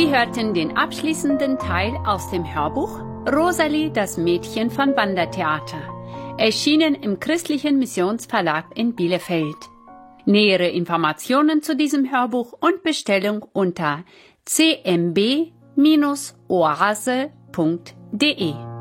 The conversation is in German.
Sie hörten den abschließenden Teil aus dem Hörbuch Rosalie, das Mädchen von Wandertheater, erschienen im Christlichen Missionsverlag in Bielefeld. Nähere Informationen zu diesem Hörbuch und Bestellung unter cmb-oase.de